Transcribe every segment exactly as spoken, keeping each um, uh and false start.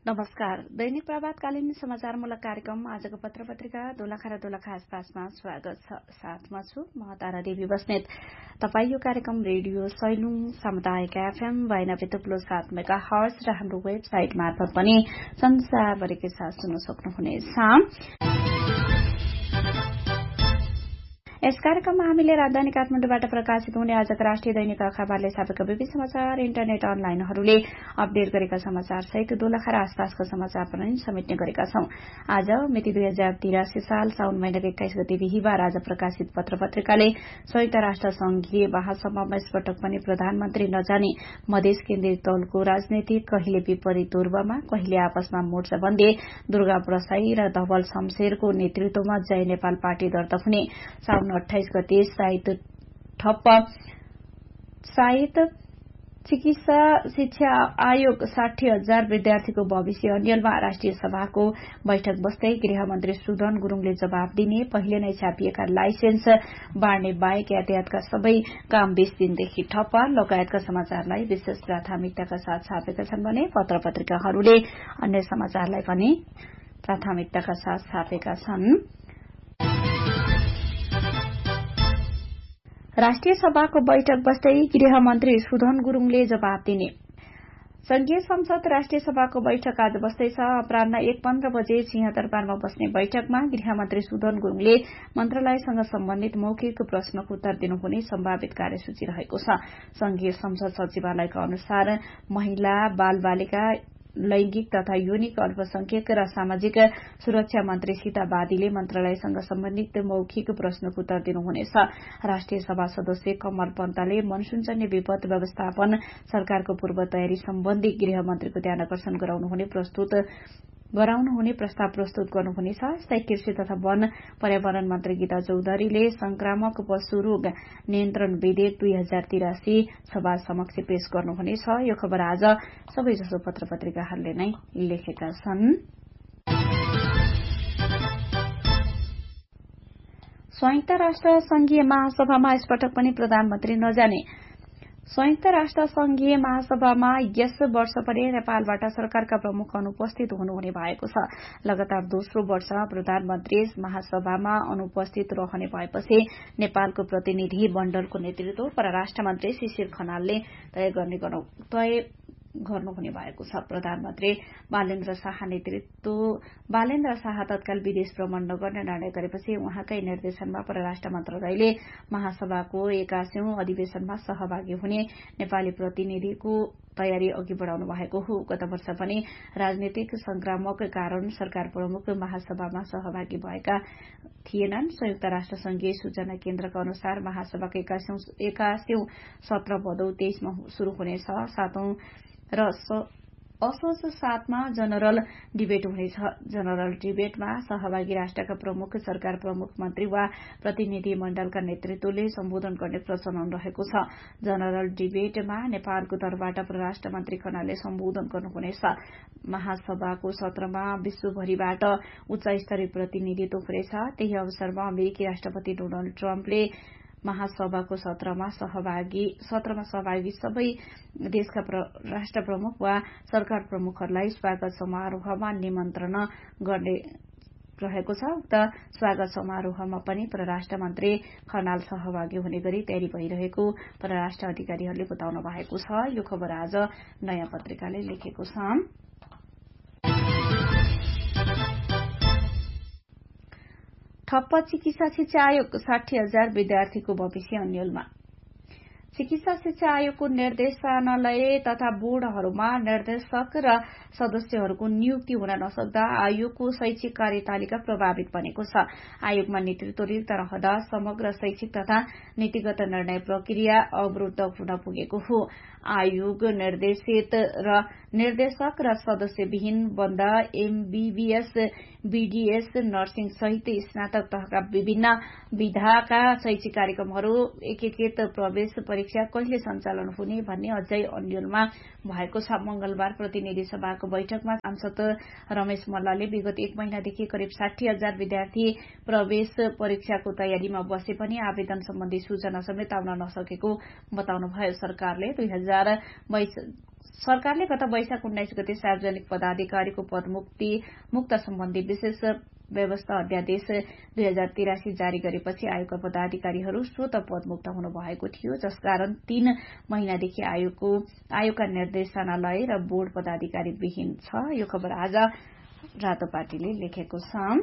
नमस्कार। दैनिक प्रभातकालीन समाचारमूलक कार्यक्रम आजको पत्र पत्रिका दोलखा र दोलखा आसपासमा स्वागत छ। साथमा छु म तारा देवी बस्नेत। तपाई यो कार्यक्रम रेडियो सैलुङ सामुदायिक एफएम बयानब्बे थुप्लो सात मेगा हर्ज र हाम्रो वेबसाइट मार्फत पनि संसारभरिकै साथ सुन्न सक्नुहुनेछ। यस कार्यक्रममा हामीले राजधानी काठमाडौँबाट प्रकाशित हुने आजका राष्ट्रिय दैनिक अखबारले छापेका विविध समाचार, इन्टरनेट अनलाइनहरूले अपडेट गरेका समाचार सहित दोलखा र आसपासका समाचार पनि समेट्ने गरेका छौं। आज मिति दुई हजार तिरासी साल साउन महिनाको एक्काइस गते बिहिबार आज प्रकाशित पत्र पत्रिकाले संयुक्त राष्ट्र संघीय महासभामा यसपटक पनि प्रधानमन्त्री नजाने मधेस केन्द्रित दलको राजनीति, कहिले विपरीत ध्रुवमा कहिले आपसमा मोर्चाबन्दी, दुर्गा प्रसाई र धवल शमशेरको नेतृत्वमा जय नेपाल पार्टी दर्ता हुने, साउन अठाइस गते साहित्य ठप्प, साहित्य चिकित्सा शिक्षा आयोग साठी हजार विद्यार्थीको भविष्य अन्यलमा राष्ट्रिय सभाको बैठक बस्दै गृहमन्त्री सुदन गुरूङले जवाब दिने, पहिले नै छापिएका लाइसेन्स बाँड्ने बाहेक यातायातका सबै काम बीस दिनदेखि ठप्प लगायतका समाचारलाई विशेष प्राथमिकताका साथ छापेका छन् भने पत्र पत्रिकाहरूले अन्य समाचारलाई पनि प्राथमिकताका साथ छापेका छन्। राष्ट्रिय सभाको बैठक बस्दै गृहमन्त्री सुदन गुरूङले जवाब दिने। संघीय संसद राष्ट्रिय सभाको बैठक आज बस्दैछ। अपराह्न एक पन्ध्र बजे सिंहदरबारमा बस्ने बैठकमा गृहमन्त्री सुदन गुरूङले मन्त्रालयसँग सम्बन्धित मौखिक प्रश्नको उत्तर दिनुहुने सम्भावित कार्यसूची रहेको छ। संघीय संसद सचिवालयका अनुसार महिला, बाल बालिका, लैंगिक तथा यौनिक अल्पसंख्यक र सामाजिक सुरक्षा मन्त्री सीता बादीले मन्त्रालयसँग सम्बन्धित मौखिक प्रश्नको उत्तर दिनुहुनेछ। राष्ट्रिय सभा सदस्य कमल पन्तले मनसूनजन्य विपद व्यवस्थापन सरकारको पूर्व तयारी सम्बन्धी गृहमन्त्रीको ध्यान आकर्षण गराउनुहुने प्रस्तुत गराउनुहुने प्रस्ताव प्रस्तुत गर्नुहुनेछ। यस्तै कृषि तथा वन पर्यावरण मन्त्री गीता चौधरीले संक्रामक पशु रोग नियन्त्रण विधेयक दुई हजार तिरासी सभा समक्ष पेश गर्नुहुनेछ। यो खबर आज सबैजसो पत्र पत्रिकाहरूले नै लेखेका छन्। संयुक्त राष्ट्र संघीय महासभामा यसपटक पनि प्रधानमन्त्री नजाने। संयुक्त राष्ट्र संघीय महासभामा यस वर्ष पनि नेपालबाट सरकारका प्रमुख अनुपस्थित हुनुहुने भएको छ। लगातार दोस्रो वर्षमा प्रधानमन्त्री महासभामा अनुपस्थित रहने भएपछि नेपालको प्रतिनिधि मण्डलको नेतृत्व परराष्ट्र मन्त्री शिशिर खनालले तय गर्ने तय गर्नुहुने भएको छ। प्रधानमन्त्री बालेन्द्र शाह नेतृत्व बालेन्द्र शाह तत्काल विदेश भ्रमण नगर्ने निर्णय गरेपछि उहाँकै निर्देशनमा परराष्ट्र मन्त्रालयले महासभाको एकासीौं अधिवेशनमा सहभागी हुने नेपाली प्रतिनिधिको तयारी अघि बढ़ाउनु भएको हो। गत वर्ष पनि राजनीतिक संक्रामक कारण सरकार प्रमुख महासभामा सहभागी भएका थिएनन्। संयुक्त राष्ट्र संघीय सूचना केन्द्रका अनुसार महासभाको एकासीौं सत्र भदौ तेइसमा शुरू हुनेछ। सातौं र असोज सातमा जनरल डिबेट हुनेछ। जनरल डिबेटमा सहभागी राष्ट्रका प्रमुख, सरकार प्रमुख, मन्त्री वा प्रतिनिधि मण्डलका नेतृत्वले सम्बोधन गर्ने प्रचलन रहेको छ। जनरल डिबेटमा नेपालको तर्फबाट परराष्ट्र मन्त्री खनालले सम्बोधन गर्नुहुनेछ। महासभाको सत्रमा विश्वभरिबाट उच्च स्तरीय प्रतिनिधित्व हुनेछ। त्यही अवसरमा अमेरिकी राष्ट्रपति डोनाल्ड ट्रम्पले महासभाको सत्रमा सहभागी सत्रमा सहभागी सबै देशका राष्ट्र प्रमुख वा सरकार प्रमुखहरूलाई स्वागत समारोहमा निमन्त्रण गर्ने रहेको छ। उक्त स्वागत समारोहमा पनि परराष्ट्र मन्त्री खनाल सहभागी हुने गरी तयारी भइरहेको परराष्ट्र अधिकारीहरूले बताउनु भएको छ। यो खबर आज नयाँ पत्रिकाले लेखेको छ। ठप्प चिकित्सा शिक्षा आयोग साठी हजार विद्यार्थीको भविष्य अन्यलमा। चिकित्सा शिक्षा आयोगको निर्देशनालय तथा बोर्डहरूमा निर्देशक र सदस्यहरूको नियुक्ति हुन नसक्दा आयोगको शैक्षिक कार्यतालिका प्रभावित बनेको छ। आयोगमा नेतृत्व रिक्त रहँदा समग्र शैक्षिक तथा नीतिगत निर्णय प्रक्रिया अवरुद्ध हुन पुगेको हो। आयोग निर्देशित र निर्देशक र सदस्यविहीन बन्दा एमबीबीएस, बीडीएस, नर्सिङ सहित स्नातक तहका विभिन्न विधाका शैक्षिक कार्यक्रमहरू एकीकृत प्रवेश परीक्षा कहिले सञ्चालन हुने भन्ने अझै अन्यलमा भएको छ। मंगलबार प्रतिनिधि सभाको बैठकमा सांसद रमेश मल्लले विगत एक महिनादेखि करिब साठी हजार विद्यार्थी प्रवेश परीक्षाको तयारीमा बसे पनि आवेदन सम्बन्धी सूचना समेत आउन नसकेको बताउनुभयो। सरकारले दुई हजार बाइस सरकारले गत वैशाख उन्नाइस गते सार्वजनिक पदाधिकारीको पदमुक्ति मुक्त सम्बन्धी विशेष व्यवस्था अध्यादेश दुई हजार तिरासी जारी गरेपछि आयोगका पदाधिकारीहरू स्वत पदमुक्त हुनु भएको थियो, जसकारण तीन महिनादेखि आयोगको आयोगका निर्देशनालय र बोर्ड पदाधिकारी विहीन छ। यो खबर आज रातोपाटीले लेखेको छ।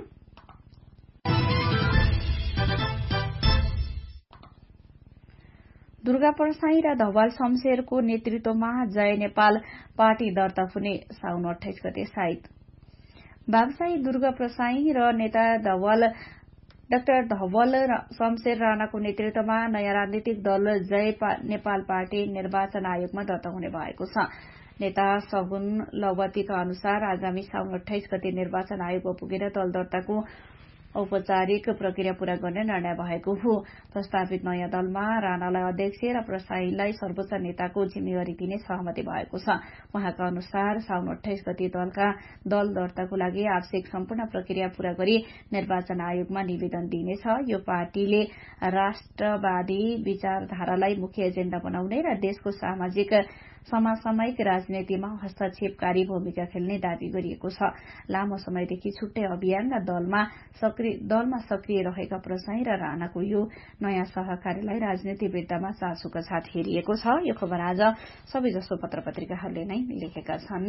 दुर्गा प्रसाई र धवल शमशेरको नेतृत्वमा जय नेपाल पार्टी दर्ता हुने साउन अठाइस गते साइत। बागसाई दुर्गा प्रसाई र नेता धवल डाक्टर धवल शमशेर राणाको नेतृत्वमा नयाँ राजनीतिक दल जय नेपाल पार्टी निर्वाचन आयोगमा दर्ता हुने भएको छ। नेता सगुन लवतीका अनुसार आगामी साउन अठाइस गते निर्वाचन आयोगमा पुगेर दल दर्ताको औपचारिक प्रक्रिया पूरा गर्ने निर्णय भएको हो। प्रस्तावित नयाँ दलमा राणालाई अध्यक्ष र प्रसाईलाई सर्वोच्च नेताको जिम्मेवारी दिने सहमति भएको छ। उहाँका अनुसार साउन अठाइस गते दलका दल दर्ताको लागि आवश्यक सम्पूर्ण प्रक्रिया पूरा गरी निर्वाचन आयोगमा निवेदन दिइनेछ। यो पार्टीले राष्ट्रवादी विचारधारालाई मुख्य एजेण्डा बनाउने र देशको सामाजिक समसामयिक राजनीतिमा हस्तक्षेपकारी भूमिका खेल्ने दावी गरिएको छ। लामो समयदेखि छुट्टै अभियान र दलमा सक्रिय दलमा सक्रिय रहेका प्रसाई र राणाको यो नयाँ सहकार्यलाई राजनीति वृद्धमा चासोका साथ हेरिएको छ। यो खबर आज सबैजसो पत्र पत्रिकाहरूले नै लेखेका छन्।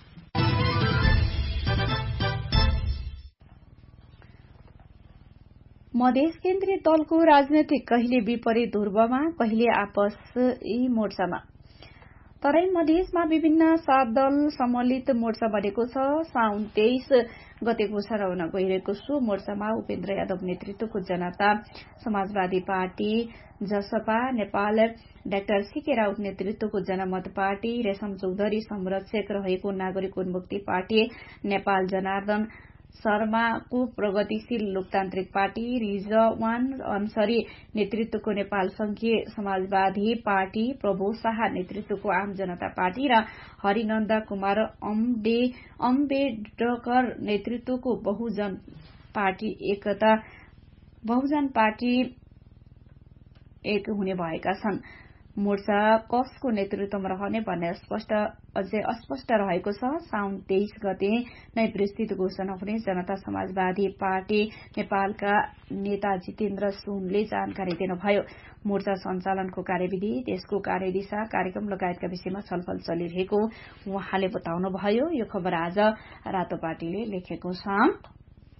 मधेस केन्द्रीय दलको राजनीतिक कहिले विपरीत ध्रुवमा, कहिले आपसी मोर्चामा। तराई मधेसमा विभिन्न सात दल सम्मिलित मोर्चा बनेको छ। साउन तेइस गते घोषणा हुन गइरहेको सो मोर्चामा उपेन्द्र यादव नेतृत्वको जनता समाजवादी party, Jaspa Nepal doctor CK Raut नेतृत्वको जनमत पार्टी, रेशम चौधरी संरक्षक रहेको नागरिक उन्मुक्ति पार्टी, नेपाल जनार्दन शर्माको प्रगतिशील लोकतान्त्रिक पार्टी, रिजवान अन्सरी नेतृत्वको नेपाल संघीय समाजवादी पार्टी, प्रभु शाह नेतृत्वको आम जनता पार्टी र हरिनन्द कुमार अम्बे अम्बेडकर नेतृत्वको बहुजन पार्टी एकता बहुजन पार्टी एक हुने भएका छन्। मोर्चा कसको नेतृत्वमा रहने भन्ने स्पष्ट अझै अस्पष्ट रहेको छ। साउन तेइस गते नै विस्तृत घोषणा हुने जनता समाजवादी पार्टी नेपालका नेता जितेन्द्र सुनले जानकारी दिनुभयो। मोर्चा सञ्चालनको कार्यविधि, देशको कार्यदिशा, कार्यक्रम लगायतका विषयमा छलफल चलिरहेको उहाँले बताउनुभयो। यो खबर आज रातोपाटीले लेखेको छ।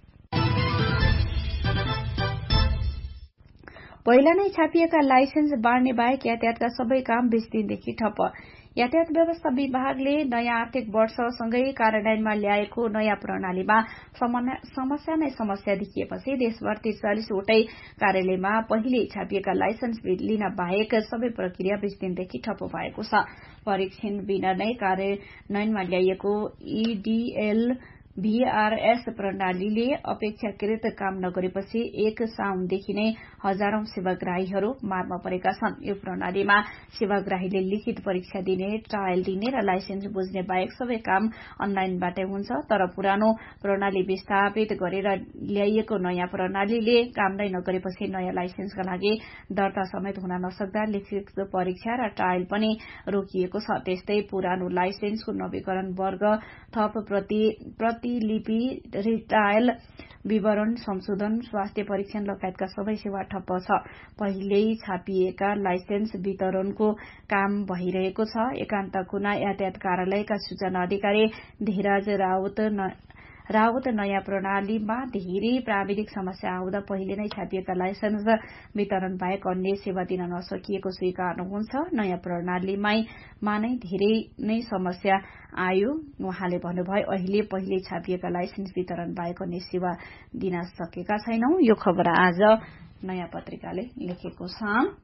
पहिला नै छापिएका लाइसेन्स बाँड्ने बाहेक यातायातका सबै काम बीस दिनदेखि ठप्प। यातायात व्यवस्था विभागले नयाँ आर्थिक वर्षसँगै कार्यान्वयनमा ल्याएको नयाँ प्रणालीमा समस्या नै समस्या देखिएपछि देशभर त्रिचालिसवटै कार्यालयमा पहिले छापिएका लाइसेन्स लिन बाहेक सबै प्रक्रिया बीस दिनदेखि ठप्प भएको छ। परीक्षण बिना नै कार्यान्वयनमा ल्याइएको ईडीएल भीआरएस प्रणालीले अपेक्षाकृत काम नगरेपछि एक साउनदेखि नै हजारौं सेवाग्राहीहरू मारमा परेका छन्। यो प्रणालीमा सेवाग्राहीले लिखित परीक्षा दिने, ट्रायल दिने र लाइसेन्स बुझ्ने बाहेक सबै काम अनलाइनबाटै हुन्छ। तर पुरानो प्रणाली विस्थापित गरेर ल्याइएको नयाँ प्रणालीले काम नै नगरेपछि नयाँ लाइसेन्सका लागि दर्ता समेत हुन नसक्दा लिखित परीक्षा र ट्रायल पनि रोकिएको छ। त्यस्तै पुरानो लाइसेन्सको नवीकरण, वर्ग थप प्रति प्रतिलिपि, रिटायल विवरण संशोधन, स्वास्थ्य परीक्षण लगायतका सबै सेवा ठप्प छ। पहिल्यै छापिएका लाइसेन्स वितरणको काम भइरहेको छ। एकान्त कुना यातायात कार्यालयका सूचना अधिकारी धीरज राउत राउत नयाँ प्रणालीमा धेरै प्राविधिक समस्या आउँदा पहिले नै छापिएका लाइसेन्स वितरण बाहेक अन्य सेवा दिन नसकिएको स्वीकार्नुहुन्छ। नयाँ प्रणालीमा नै धेरै नै समस्या आयो उहाँले भन्नुभयो। अहिले पहिले छापिएका लाइसेन्स वितरण बाहेक अन्य सेवा दिन सकेका छैनौं। यो खबर आज नयाँ पत्रिकाले लेखेको छ।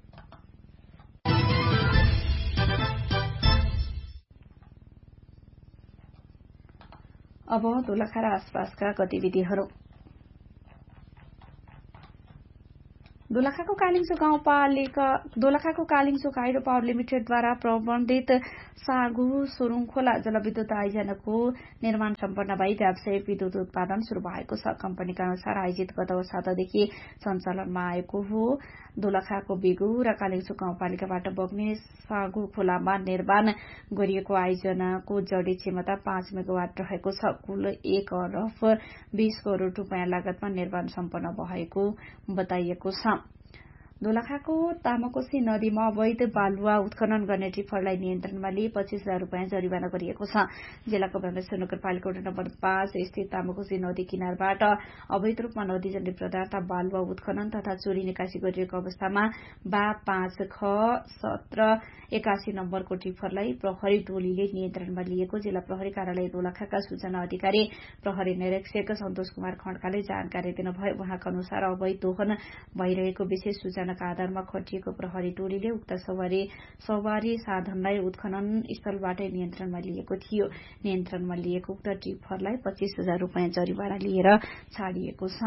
अब दोलखा र आसपासका गतिविधिहरू। दोलखाको कालिङ्सो गाउँपालिका दोलखाको कालिङ्सो हाइड्रो पावर लिमिटेडद्वारा प्रबन्धित सागु सुरुङ खोला जलविद्युत आयोजनाको निर्माण सम्पन्न भई व्यावसायिक विद्युत उत्पादन शुरू भएको छ। कम्पनीका अनुसार आयोजित गत सातादेखि सञ्चालनमा आएको हो। दोलखाको बेगु र कालिङ्सो गाउँपालिकाबाट बग्ने सागु खोलामा निर्माण गरिएको आयोजनाको जडी क्षमता पाँच मेगावाट रहेको छ। कुल एक अरब बीस करोड़ रूपियाँ लागतमा निर्माण सम्पन्न भएको बताइएको छ। दोलखाको तामाकोशी नदीमा अवैध बालुवा उत्खनन गर्ने टिप्परलाई नियन्त्रणमा लिए पच्चीस हजार रूपियाँ जरिवाना गरिएको छ। जिल्लाको ब्रह्मेश्वर नगरपालिका वडा नम्बर पाँच स्थित तामाकोशी नदी किनारबाट अवैध रूपमा नदीजन्य पदार्थ बालुवा उत्खनन तथा चोरी निकासी गरिएको अवस्थामा बा पाँच ख सत्र एकासी नम्बरको टिप्परलाई प्रहरी टोलीले नियन्त्रणमा लिएको जिल्ला प्रहरी कार्यालय दोलखाका सूचना अधिकारी प्रहरी निरीक्षक सन्तोष कुमार खड्काले जानकारी दिनुभयो। उहाँका अनुसार अवैध दोहन भइरहेको विशेष सूचनाका आधारमा खटिएको प्रहरी टोलीले उक्त सवारी सवारी साधनलाई उत्खनन स्थलबाटै नियन्त्रणमा लिएको थियो। नियन्त्रणमा लिएको उक्त टिप्परलाई पच्चीस हजार रूपियाँ जरिवाना लिएर छाडिएको छ।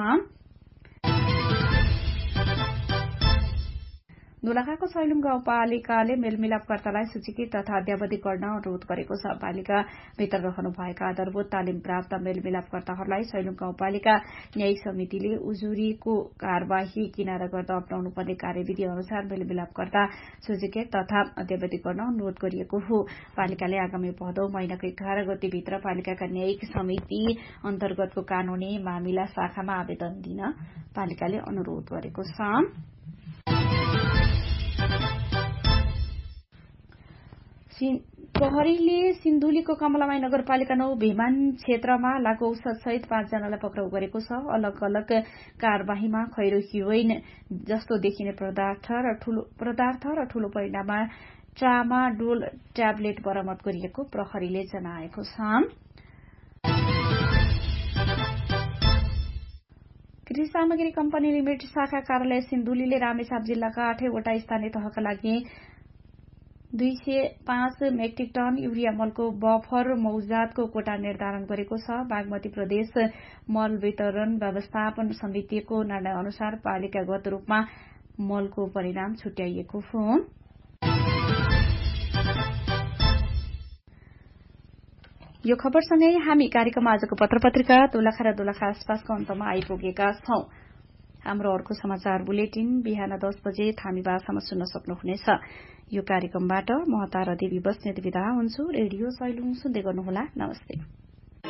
दोलखाको सैलुङ गाउँपालिकाले मेलमिलापकर्तालाई सूचीकृत तथा अध्यावधि गर्न अनुरोध गरेको छ। पालिका भित्र रहनुभएका आधारभूत तालिम प्राप्त मेलमिलापकर्ताहरूलाई सैलुङ गाउँपालिका न्यायिक समितिले उजुरीको कार्यवाही किनारा गर्दा अपनाउनु पर्ने कार्यविधि अनुसार मेलमिलापकर्ता सूचीकृत तथा अध्यावधि गर्न अनुरोध गरिएको हो। पालिकाले आगामी भदौ महिनाको एघार गतेभित्र पालिकाका न्यायिक समिति अन्तर्गतको कानूनी मामिला शाखामा आवेदन दिन पालिकाले अनुरोध गरेको छ। प्रहरीले सिन्धुलीको कमलामाई नगरपालिका नौ भेमान क्षेत्रमा लागू औषध सहित पाँचजनालाई पक्राउ गरेको छ। अलग अलग कार्यवाहीमा खैरो हिरोइन जस्तो देखिने पदार्थ र ठूलो पदार्थ र ठूलो परिणाममा ट्रामाडोल ट्याब्लेट बरामद गरिएको प्रहरीले जनाएको छ। कृषि सामग्री कम्पनी लिमिटेड शाखा कार्यालय सिन्धुलीले रामेछाप जिल्लाका आठैवटा स्थानीय तहका लागि दुई सय पाँच मेट्रिक टन युरिया मलको बफर मौजातको कोटा निर्धारण गरेको छ। बागमती प्रदेश मल वितरण व्यवस्थापन समितिको निर्णय अनुसार पालिकागत रूपमा मलको परिणाम छुट्याइएको हो। यो खबरसँगै हामी कार्यक्रम आजको पत्र पत्रिका दोलखा र दोलखा आसपासको अन्तमा आइपुगेका छौं। हाम्रो अर्को समाचार बुलेटिन बिहान दस बजे थामी भाषामा सुन्न सक्नुहुनेछ। यो कार्यक्रमबाट म तारा देवी बस्नेत बिदा हुन्छु। रेडियो सैलुङ सुन्दै गर्नुहोला। नमस्ते।